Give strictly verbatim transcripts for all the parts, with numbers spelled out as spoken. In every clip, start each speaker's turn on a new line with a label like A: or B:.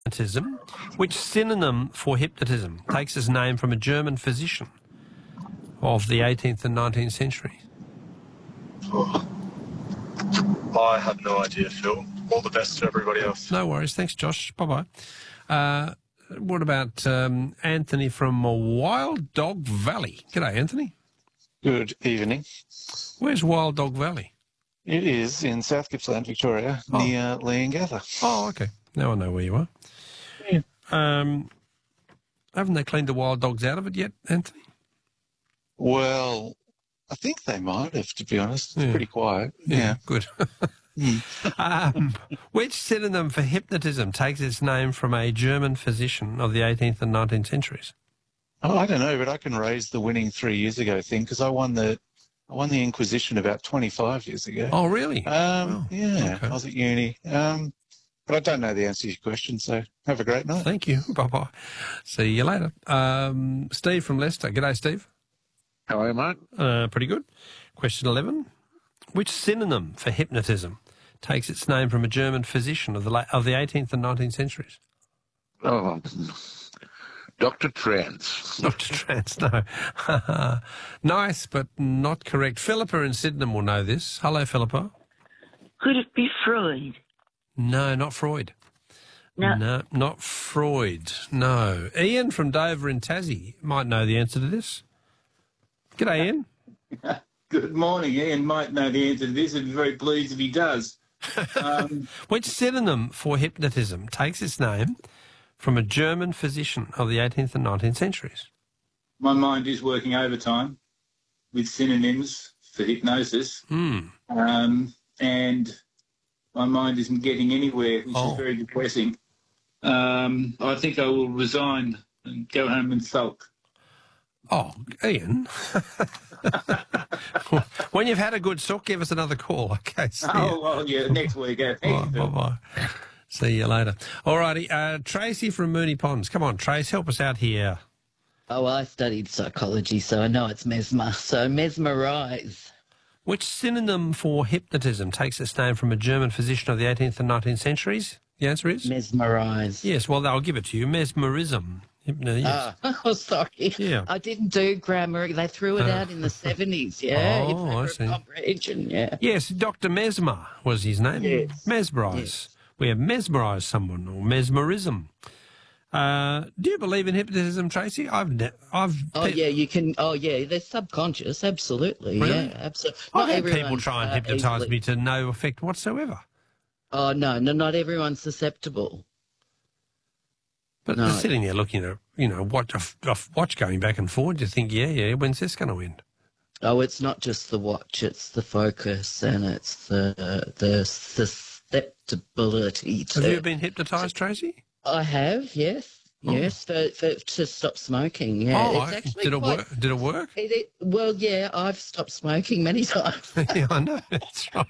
A: Hypnotism. Which synonym for hypnotism takes its name from a German physician of the eighteenth and nineteenth centuries?
B: Oh. I have no idea, Phil. All the best to everybody else.
A: No worries. Thanks, Josh. Bye-bye. Uh, what about um, Anthony from Wild Dog Valley? G'day, Anthony.
C: Good evening.
A: Where's Wild Dog Valley?
C: It is in South Gippsland, Victoria,
A: oh.
C: near Leongatha.
A: Oh, okay. Now I know where you are.
C: Yeah.
A: Um, haven't they cleaned the wild dogs out of it yet, Anthony?
C: Well, I think they might have, to be honest. It's
A: yeah.
C: pretty quiet.
A: Yeah,
C: yeah.
A: Good. um, which synonym for hypnotism takes its name from a German physician of the eighteenth and nineteenth centuries?
C: Oh, I don't know, but I can raise the winning three years ago thing because I won the I won the Inquisition about twenty-five years ago.
A: Oh, really?
C: Um,
A: oh,
C: yeah,
A: okay.
C: I was at uni. Um, but I don't know the answer to your question, so have a great night.
A: Thank you. Bye-bye. See you later. Um, Steve from Leicester. G'day, Steve.
D: How are you, mate?
A: Uh, pretty good. Question eleven. Which synonym for hypnotism takes its name from a German physician of the la- of the eighteenth and nineteenth centuries?
D: Oh, Doctor Trance.
A: Doctor Trance, no. Nice, but not correct. Philippa in Sydenham will know this. Hello, Philippa.
E: Could it be Freud?
A: No, not Freud.
E: No.
A: No, not Freud. No. Ian from Dover in Tassie might know the answer to this. G'day, Ian.
F: Good morning. Ian might know the answer to this. I'd be very pleased if he does. Um,
A: Which synonym for hypnotism takes its name from a German physician of the eighteenth and nineteenth centuries?
F: my mind is working overtime with synonyms for hypnosis.
A: Mm.
F: Um, and my mind isn't getting anywhere, which
A: oh.
F: is very depressing. Um, I think I will resign and go home and sulk.
A: Oh, Ian. When you've had a good sook, give us another call. Okay. See
F: oh,
A: ya.
F: well, yeah, next week. Uh,
A: Bye, bye-bye. See you later. All righty. Uh, Tracy from Moonee Ponds. Come on, Trace, help us out here.
G: Oh, I studied psychology, so I know it's mesmer. So mesmerise.
A: Which synonym for hypnotism takes its name from a German physician of the eighteenth and nineteenth centuries? The answer is?
G: Mesmerise.
A: Yes, well, I'll give it to you. Mesmerism. Hypno, yes.
G: Ah, oh, sorry.
A: Yeah.
G: I didn't do grammar. They threw it
A: Uh,
G: out in the seventies, yeah?
A: Oh, I
G: for
A: see.
G: Comprehension, yeah.
A: Yes, Doctor Mesmer was his name.
G: Yes.
A: Mesmerise.
G: Yes.
A: We have mesmerised someone, or mesmerism. Uh, do you believe in hypnotism, Tracy? I've, ne- I've.
G: Oh, yeah, you can. Oh, yeah, they're subconscious, absolutely.
A: Really?
G: Yeah, absolutely.
A: I've had people try and hypnotise me to no effect whatsoever.
G: Oh, no, no, not everyone's susceptible.
A: But
G: No.
A: just sitting there looking at, you know, watch, a, a watch going back and forward, you think, yeah, yeah, when's this going to end?
G: Oh, it's not just the watch, it's the focus and it's the the susceptibility to...
A: Have you been hypnotised, Tracy?
G: I have, yes.
A: Oh.
G: Yes, for, for, to stop smoking. Yeah,
A: oh,
G: it's
A: I-
G: actually
A: did it
G: quite-
A: work? Did it work?
G: It, it, well, yeah, I've stopped smoking many times,
A: Yeah, I know. That's right.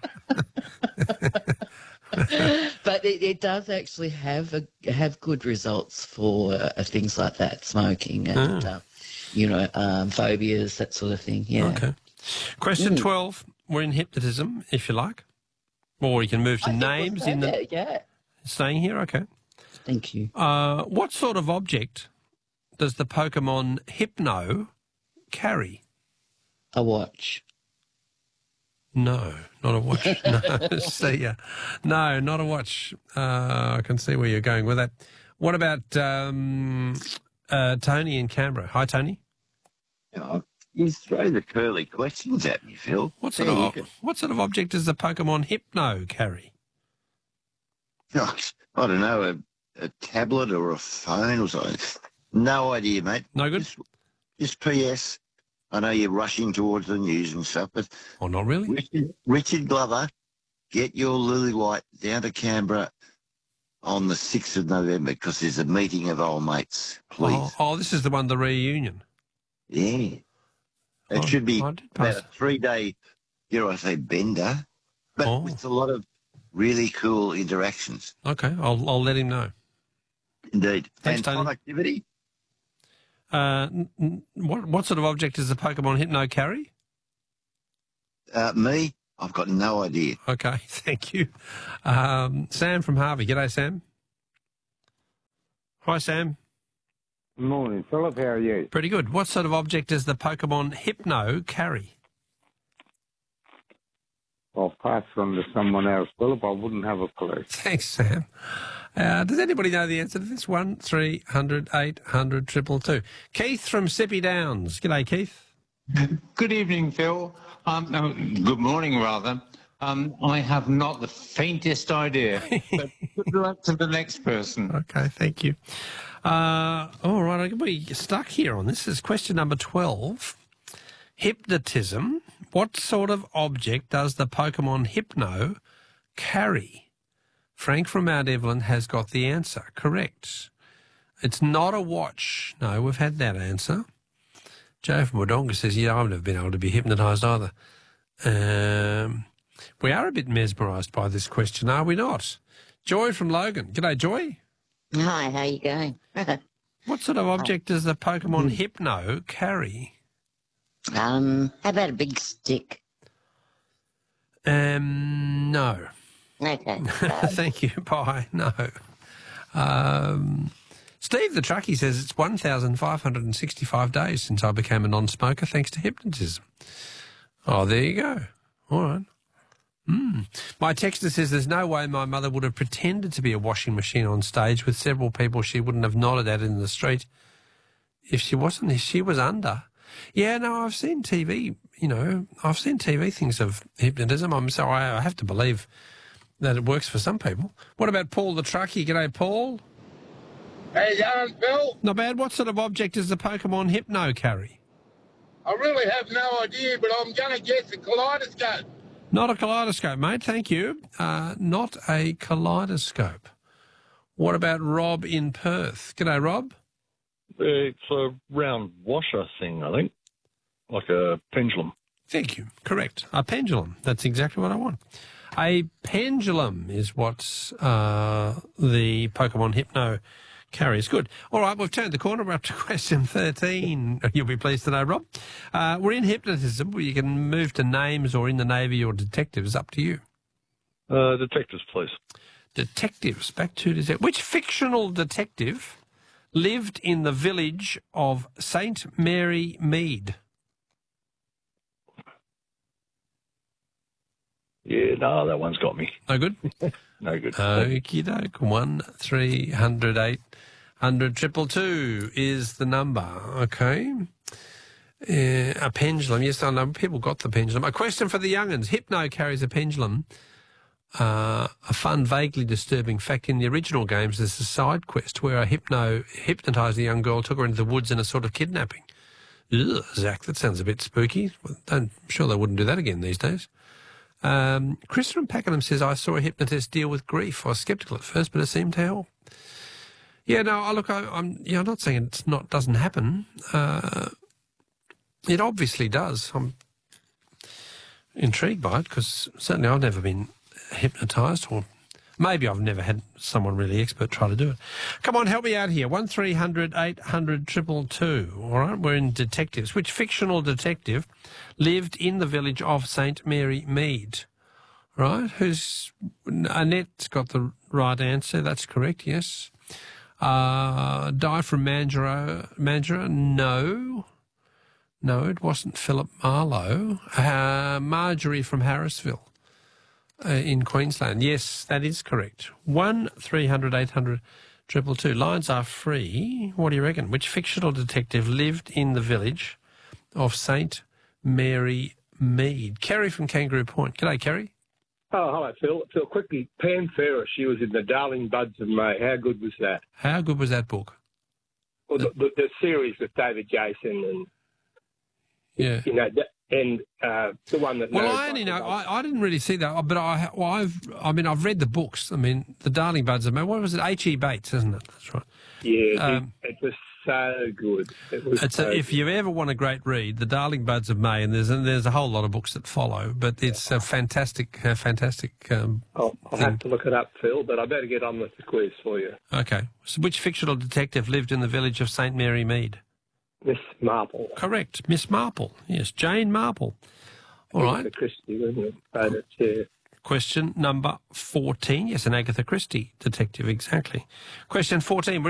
G: but it, it does actually have a, have good results for uh, things like that, smoking and
A: Ah.
G: uh, you know um, phobias, that sort of thing. Yeah.
A: Okay. Question
G: Mm.
A: twelve. We're in hypnotism, if you like. Or you can move to
G: I think we'll
A: names
G: stay
A: in the...
G: there, yeah.
A: Staying here? Okay.
G: Thank you.
A: Uh, what sort of object does the Pokemon Hypno carry?
G: A watch.
A: No, not a watch. No, see ya. No, not a watch. Uh, I can see where you're going with that. What about um, uh, Tony in Canberra? Hi, Tony.
H: Oh, you throw the curly questions at me, Phil.
A: What sort
H: There you
A: of
H: go.
A: what sort of object does the Pokemon Hypno carry?
H: Oh, I don't know, a, a tablet or a phone or something. No idea, mate.
A: No good?
H: Just, just P S. I know you're rushing towards the news and stuff, but
A: Oh, not really?
H: Richard, Richard Glover, get your Lily White down to Canberra on the sixth of November because there's a meeting of old mates, please.
A: Oh, oh, this is the one, the reunion.
H: Yeah. It
A: Oh,
H: should be
A: I did pass
H: about a three-day, dare I say, bender, but
A: Oh.
H: with a lot of really cool interactions.
A: Okay, I'll I'll let him know.
H: Indeed.
A: Thanks,
H: and
A: Tony.
H: productivity.
A: Uh, n- n- what what sort of object does the Pokemon Hypno carry?
H: Uh, me, I've got no idea.
A: Okay, thank you. Um, Sam from Harvey. G'day, Sam. Hi, Sam.
I: Morning, Philip. How are you?
A: Pretty good. What sort of object does the Pokemon Hypno carry?
I: I'll pass on to someone else, Philip. I wouldn't have a clue.
A: Thanks, Sam. Uh, does anybody know the answer to this? One, three hundred, eight hundred, triple two. Keith from Sippy Downs. G'day, Keith.
F: Good evening, Phil. Um, no, good morning, rather. Um, I have not the faintest idea. But good luck to the next person.
A: Okay, thank you. Uh, all right, I'm going to be stuck here on this. This is question number twelve. Hypnotism. What sort of object does the Pokemon Hypno carry? Frank from Mount Evelyn has got the answer. Correct. It's not a watch. No, we've had that answer. Joe from Wodonga says, yeah, I've never been able to be hypnotised either. Um, we are a bit mesmerised by this question, are we not? Joy from Logan. G'day, Joy.
J: Hi, how you going?
A: What sort of object does the Pokemon Hypno carry?
J: Um, how about a big stick?
A: Um, no.
J: Okay.
A: Thank you. Bye. No. Um, Steve the truckie says it's one thousand five hundred sixty-five days since I became a non-smoker thanks to hypnotism. Oh, there you go. All right. Mm. My texter says there's no way my mother would have pretended to be a washing machine on stage with several people she wouldn't have nodded at in the street if she wasn't, if she was under. Yeah, no, I've seen T V, you know, I've seen T V things of hypnotism. I'm so I, I have to believe that it works for some people. What about Paul the truckie? G'day, Paul.
K: Hey, Jan, Bill.
A: Not bad. What sort of object does the Pokemon Hypno carry?
K: I really have no idea, but I'm going to guess a kaleidoscope.
A: Not a kaleidoscope, mate. Thank you. Uh, not a kaleidoscope. What about Rob in Perth? G'day, Rob.
B: It's a round washer thing, I think, like a pendulum.
A: Thank you. Correct. A pendulum. That's exactly what I want. A pendulum is what uh, the Pokemon Hypno carries. Good. All right, we've turned the corner. We're up to question thirteen. You'll be pleased to know, Rob. Uh, we're in hypnotism, where you can move to names or in the Navy or detectives. Up to you.
B: Uh, detectives, please.
A: Detectives. Back to detectives. Which fictional detective lived in the village of Saint Mary Mead?
B: Yeah, no, that one's got me.
A: No good?
B: No good.
A: Okie doke. One, three hundred, eight hundred, triple two is the number. Okay. Uh, a pendulum. Yes, I know. People got the pendulum. A question for the young'uns. Hypno carries a pendulum. Uh, a fun, vaguely disturbing fact in the original games, there's a side quest where a hypno hypnotised a young girl, took her into the woods in a sort of kidnapping. Ugh, Zach, that sounds a bit spooky. I'm sure they wouldn't do that again these days. Um, Chris from Pakenham says, I saw a hypnotist deal with grief. I was sceptical at first, but it seemed to help. Yeah, no, I look, I, I'm, yeah, I'm not saying it's not doesn't happen. Uh, it obviously does. I'm intrigued by it because certainly I've never been hypnotised, or maybe I've never had someone really expert try to do it. Come on, help me out here. One three hundred eight hundred triple two. All right, we're in detectives. Which fictional detective lived in the village of Saint Mary Mead? Right, who's Annette's got the right answer. That's correct. Yes. Uh, Di from Mandurah. Mandurah. No. No, it wasn't Philip Marlowe. Uh, Marjorie from Harrisville. Uh, in Queensland. Yes, that is correct. One three hundred eight hundred triple two. Lines are free. What do you reckon? Which fictional detective lived in the village of Saint Mary Mead? Kerry from Kangaroo Point. G'day, Kerry.
L: Oh, hello, Phil. Phil, quickly, Pam Ferris, she was in The Darling Buds of May. How good was that?
A: How good was that book?
L: Well, the, the, the series with David Jason and,
A: yeah,
L: you know, and uh, the one that.
A: Well,
L: knows,
A: I only
L: like,
A: know. I, I didn't really see that, but I, well, I've. I mean, I've read the books. I mean, The Darling Buds of May. What was it? H E Bates, isn't it? That's right.
L: Yeah,
A: um,
L: it, it was so good. It was
A: it's
L: so
A: a, if
L: good.
A: you ever want a great read, The Darling Buds of May, and there's and there's a whole lot of books that follow, but it's a fantastic, a fantastic. Um,
L: I'll, I'll have to look it up, Phil, but I better get on with the quiz for you.
A: Okay. So which fictional detective lived in the village of Saint Mary Mead?
L: Miss Marple.
A: Correct. Miss Marple. Yes, Jane Marple. All right.
L: Agatha Christie, wasn't it? But it's, yeah.
A: Question number fourteen. Yes, an Agatha Christie detective, exactly. Question fourteen. We're